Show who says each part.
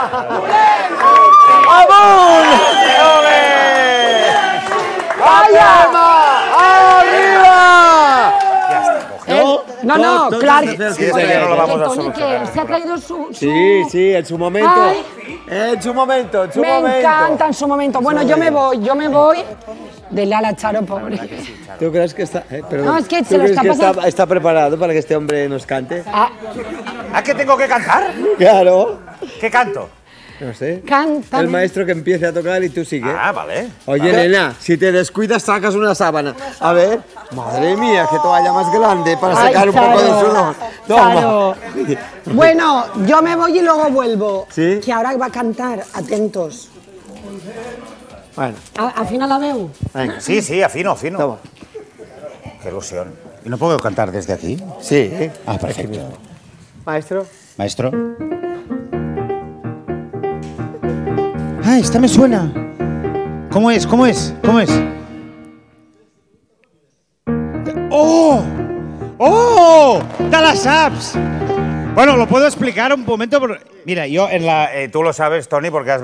Speaker 1: ¡Amun!
Speaker 2: ¡Vaya!
Speaker 1: ¡Arriba!
Speaker 2: No, claro.
Speaker 1: Sí, no lo vamos a
Speaker 2: Toni,
Speaker 1: solucionar.
Speaker 2: que él se ha traído su...
Speaker 1: Sí, en su momento.
Speaker 2: Ay.
Speaker 1: En su momento.
Speaker 2: Me encanta en su momento. Bueno, yo me voy. Dele a la Charo, pobre.
Speaker 1: ¿Tú crees que está...? Perdón.
Speaker 2: No, es que
Speaker 1: ¿Tú
Speaker 2: se lo
Speaker 1: crees
Speaker 2: está
Speaker 1: que
Speaker 2: pasando.
Speaker 1: está preparado para que este hombre nos cante?
Speaker 3: ¿Ah, que tengo que cantar?
Speaker 1: Claro.
Speaker 3: ¿Qué canto?
Speaker 1: No sé.
Speaker 2: Canta.
Speaker 1: El maestro que empiece a tocar y tú sigue.
Speaker 3: Ah, vale.
Speaker 1: Oye, nena, si te descuidas sacas una sábana. A ver. Madre mía, qué toalla más grande para
Speaker 2: Ay,
Speaker 1: sacar un poco de
Speaker 2: Charo,
Speaker 1: sudor. Toma.
Speaker 2: Charo. Bueno, yo me voy y luego vuelvo.
Speaker 1: ¿Sí?
Speaker 2: Que ahora va a cantar. Atentos.
Speaker 1: Bueno,
Speaker 2: Afina la veu.
Speaker 1: venga.
Speaker 3: Sí, afino.
Speaker 1: Toma.
Speaker 3: Qué ilusión. ¿Y no puedo cantar desde aquí?
Speaker 1: Sí.
Speaker 3: Ah, perfecto.
Speaker 1: Maestro.
Speaker 3: Maestro. Ah, esta me suena. ¿Cómo es? ¡Oh! ¡De las apps! Bueno, lo puedo explicar un momento. Mira, yo tú lo sabes, Toni, porque has